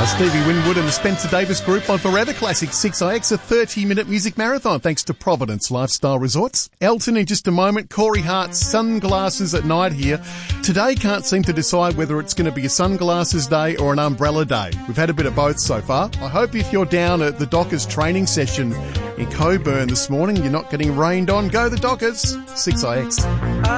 Stevie Winwood and the Spencer Davis Group on Forever Classic 6IX, a 30-minute music marathon thanks to Providence Lifestyle Resorts. Elton in just a moment. Corey Hart's Sunglasses at Night here. Today can't seem to decide whether it's going to be a sunglasses day or an umbrella day. We've had a bit of both so far. I hope if you're down at the Dockers training session in Coburn this morning, you're not getting rained on. Go the Dockers! 6IX.